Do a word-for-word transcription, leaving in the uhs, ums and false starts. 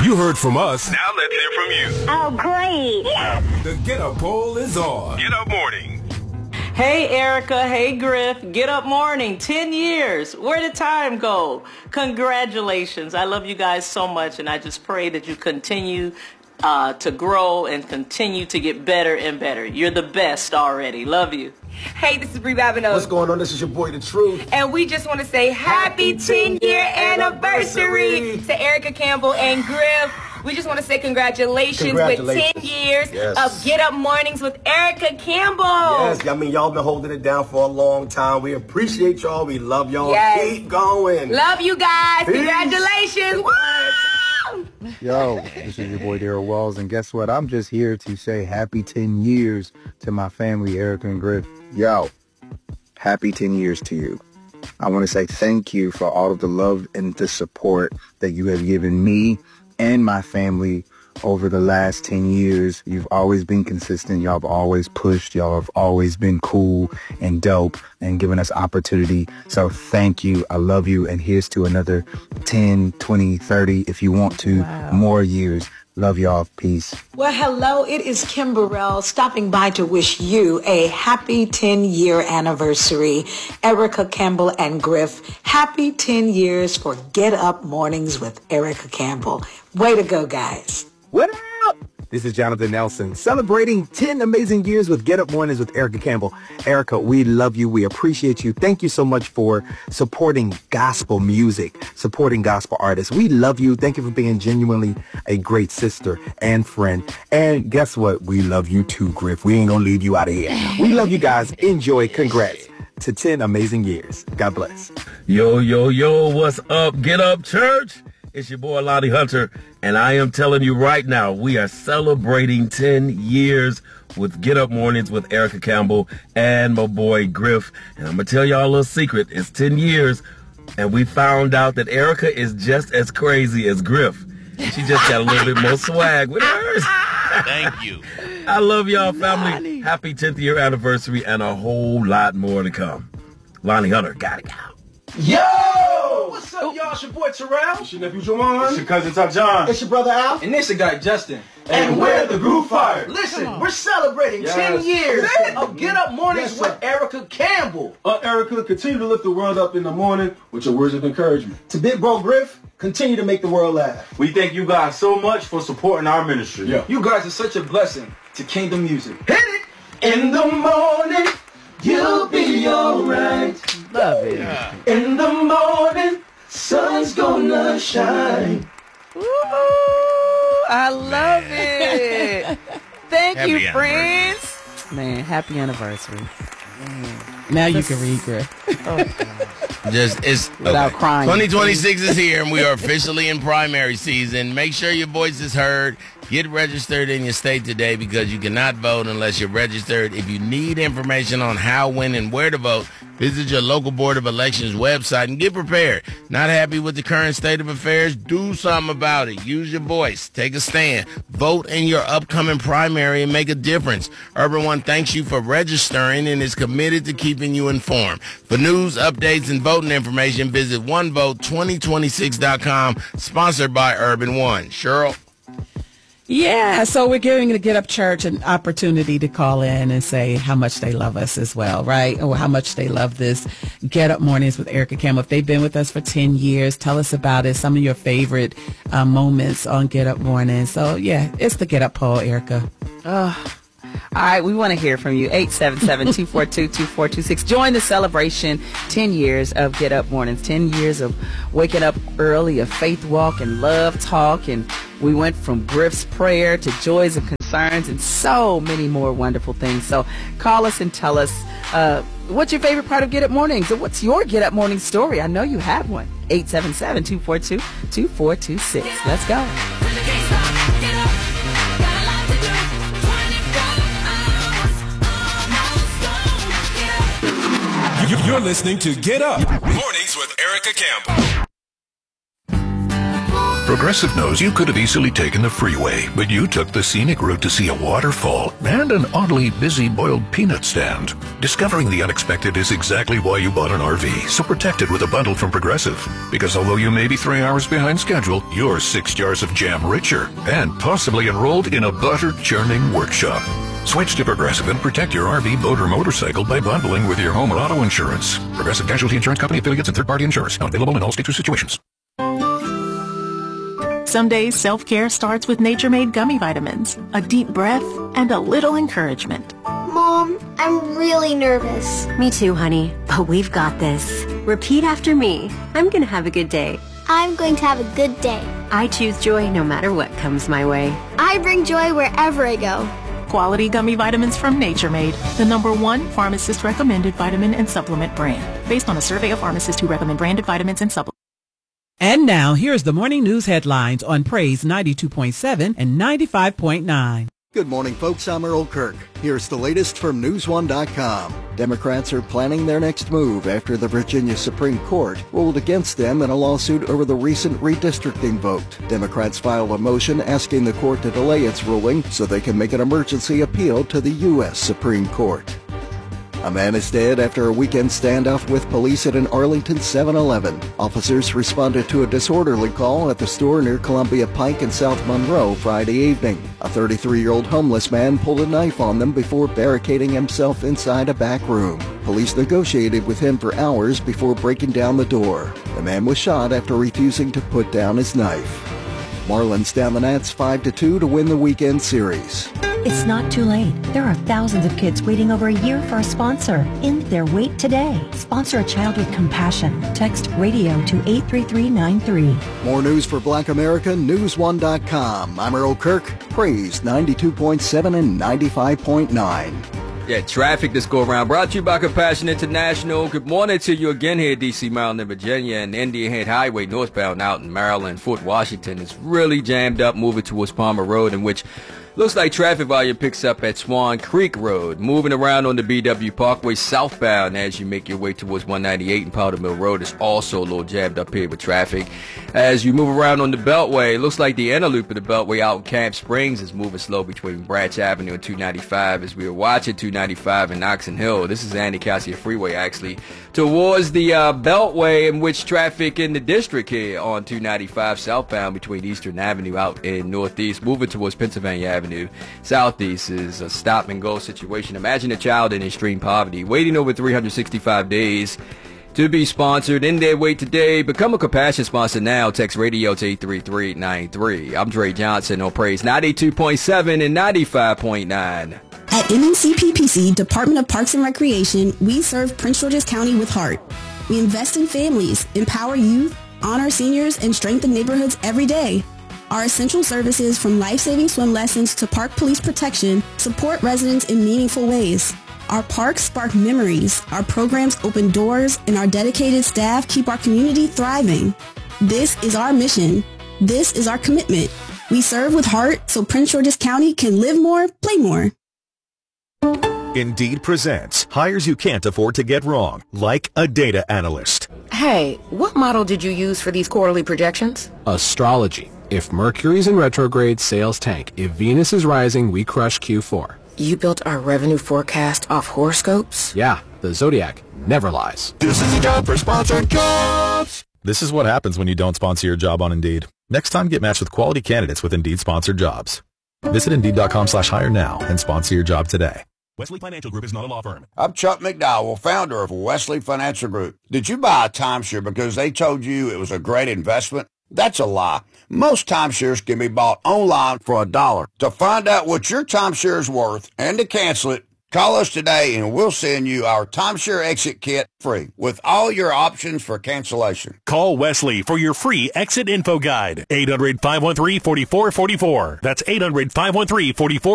You heard from us. Now let's hear from you. Oh, great. Yes. The Get Up poll is on. Get Up Morning. Hey, Erica. Hey, Griff. Get Up Morning. ten years. Where did time go? Congratulations. I love you guys so much, and I just pray that you continue uh, to grow and continue to get better and better. You're the best already. Love you. Hey, this is Brie Babineau. What's going on? This is your boy, The Truth. And we just want to say happy ten-year anniversary to Erica Campbell and Griff. We just want to say congratulations, Congratulations. with ten years yes. of Get Up Mornings with Erica Campbell. Yes, I mean, y'all been holding it down for a long time. We appreciate y'all. We love y'all. Yes. Keep going. Love you guys. Peace. Congratulations. Woo! Yo, this is your boy Daryl Walls, and guess what? I'm just here to say happy ten years to my family, Erica and Griff. Yo, happy ten years to you. I want to say thank you for all of the love and the support that you have given me and my family over the last ten years. You've always been consistent. Y'all have always pushed. Y'all have always been cool and dope and given us opportunity. So thank you. I love you. And here's to another ten, twenty, thirty, if you want to, wow. more years. Love y'all. Peace. Well, hello. It is Kim Burrell stopping by to wish you a happy ten-year anniversary. Erica Campbell and Griff, happy ten years for Get Up Mornings with Erica Campbell. Way to go, guys. What up? This is Jonathan Nelson, celebrating ten amazing years with Get Up Mornings with Erica Campbell. Erica, we love you. We appreciate you. Thank you so much for supporting gospel music, supporting gospel artists. We love you. Thank you for being genuinely a great sister and friend. And guess what? We love you too, Griff. We ain't gonna leave you out of here. We love you guys. Enjoy. Congrats to ten amazing years. God bless. Yo, yo, yo, what's up? Get up, church. It's your boy, Lonnie Hunter, and I am telling you right now, we are celebrating ten years with Get Up Mornings with Erica Campbell and my boy, Griff. And I'm going to tell y'all a little secret. It's ten years, and we found out that Erica is just as crazy as Griff. She just got a little bit more swag with hers. Thank you. I love y'all, family. Lonnie. Happy tenth year anniversary and a whole lot more to come. Lonnie Hunter, got it out. Yo! What's up, y'all? It's your boy Terrell. It's your nephew Jawan. It's your cousin Top John. It's your brother Al. And this your guy Justin. And, and we're the Groove Fire. Listen, we're celebrating yes. ten years yes. of Get Up Mornings yes, with Erica Campbell. Uh, Erica, continue to lift the world up in the morning with your words of encouragement. To Big Bro Griff, continue to make the world laugh. We thank you guys so much for supporting our ministry. Yeah. You guys are such a blessing to Kingdom Music. Hit it! In the morning, you'll be alright. Love it. Yeah. In the morning, sun's gonna shine. Ooh, I love it. Thank happy you, friends. Man, happy anniversary. Mm. Now you can read, Griff. Oh, God. Just it's without okay. crying. twenty twenty-six is here, and we are officially in primary season. Make sure your voice is heard. Get registered in your state today because you cannot vote unless you're registered. If you need information on how, when, and where to vote, visit your local Board of Elections website and get prepared. Not happy with the current state of affairs? Do something about it. Use your voice. Take a stand. Vote in your upcoming primary and make a difference. Urban One thanks you for registering and is committed to keeping you informed. For news, updates, and voting information, visit one vote twenty twenty-six dot com, sponsored by Urban One. Cheryl? Yeah, so we're giving the Get Up Church an opportunity to call in and say how much they love us as well, right? Or how much they love this Get Up Mornings with Erica Campbell. If they've been with us for ten years, tell us about it. Some of your favorite uh, moments on Get Up Mornings. So, yeah, it's the Get Up poll, Erica. Oh. All right, we want to hear from you. eight seven seven, two four two, two four two six. Join the celebration. ten years of Get Up Mornings. ten years of waking up early, a faith walk and love talk. And we went from Griff's prayer to joys and concerns and so many more wonderful things. So call us and tell us uh, what's your favorite part of Get Up Mornings? Or what's your Get Up Morning story? I know you have one. eight seven seven, two four two, two four two six. Let's go. You're listening to Get Up Mornings with Erica Campbell. Progressive knows you could have easily taken the freeway, but you took the scenic route to see a waterfall and an oddly busy boiled peanut stand. Discovering the unexpected is exactly why you bought an R V, so protect it with a bundle from Progressive. Because although you may be three hours behind schedule, you're six jars of jam richer and possibly enrolled in a butter-churning workshop. Switch to Progressive and protect your R V, boat, or motorcycle by bundling with your home and auto insurance. Progressive Casualty Insurance Company affiliates and third-party insurers. Not available in all states or situations. Some days self-care starts with Nature-Made gummy vitamins, a deep breath, and a little encouragement. Mom, I'm really nervous. Me too, honey, but we've got this. Repeat after me. I'm going to have a good day. I'm going to have a good day. I choose joy no matter what comes my way. I bring joy wherever I go. Quality gummy vitamins from Nature Made, the number one pharmacist-recommended vitamin and supplement brand, based on a survey of pharmacists who recommend branded vitamins and supplements. And now, here's the morning news headlines on Praise ninety-two point seven and ninety-five point nine. Good morning, folks. I'm Earl Kirk. Here's the latest from news one dot com. Democrats are planning their next move after the Virginia Supreme Court ruled against them in a lawsuit over the recent redistricting vote. Democrats filed a motion asking the court to delay its ruling so they can make an emergency appeal to the U S Supreme Court. A man is dead after a weekend standoff with police at an Arlington seven eleven. Officers responded to a disorderly call at the store near Columbia Pike in South Monroe Friday evening. A thirty-three-year-old homeless man pulled a knife on them before barricading himself inside a back room. Police negotiated with him for hours before breaking down the door. The man was shot after refusing to put down his knife. Marlins down the Nats five to two to win the weekend series. It's not too late. There are thousands of kids waiting over a year for a sponsor. End their wait today. Sponsor a child with compassion. Text radio to eight three three nine three. More news for Black America, news one dot com. I'm Earl Kirk. Praise ninety-two point seven and ninety-five point nine. Yeah, traffic this go around brought to you by Compassion International. Good morning to you again here at D C, Maryland, and Virginia, and Indian Head Highway northbound out in Maryland. Fort Washington is really jammed up moving towards Palmer Road, in which looks like traffic volume picks up at Swan Creek Road. Moving around on the B W Parkway southbound as you make your way towards one ninety-eight and Powder Mill Road is also a little jammed up here with traffic. As you move around on the Beltway, it looks like the inner loop of the Beltway out in Camp Springs is moving slow between Branch Avenue and two ninety-five as we are watching two ninety-five and Oxon Hill. This is Andy Cassia Freeway actually towards the uh, Beltway, in which traffic in the district here on two ninety-five southbound between Eastern Avenue out in Northeast moving towards Pennsylvania Avenue. Southeast is a stop and go situation. Imagine a child in extreme poverty waiting over three hundred sixty-five days to be sponsored. In their wait today. Become a Compassion sponsor now. Text radio to eight three three nine three. I'm Dre Johnson on Praise ninety-two point seven and ninety-five point nine. At M N C P P C, Department of Parks and Recreation, we serve Prince George's County with heart. We invest in families, empower youth, honor seniors, and strengthen neighborhoods every day. Our essential services, from life-saving swim lessons to park police protection, support residents in meaningful ways. Our parks spark memories, our programs open doors, and our dedicated staff keep our community thriving. This is our mission. This is our commitment. We serve with heart so Prince George's County can live more, play more. Indeed presents hires you can't afford to get wrong, like a data analyst. Hey, what model did you use for these quarterly projections? Astrology. If Mercury's in retrograde, sales tank. If Venus is rising, we crush Q four. You built our revenue forecast off horoscopes? Yeah, the Zodiac never lies. This is the job for sponsored jobs. This is what happens when you don't sponsor your job on Indeed. Next time, get matched with quality candidates with Indeed sponsored jobs. Visit Indeed.com slash hire now and sponsor your job today. Wesley Financial Group is not a law firm. I'm Chuck McDowell, founder of Wesley Financial Group. Did you buy a timeshare because they told you it was a great investment? That's a lie. Most timeshares can be bought online for a dollar. To find out what your timeshare is worth and to cancel it, call us today and we'll send you our timeshare exit kit free with all your options for cancellation. Call Wesley for your free exit info guide. eight hundred, five one three, four four four four. That's eight hundred, five one three, four four four four.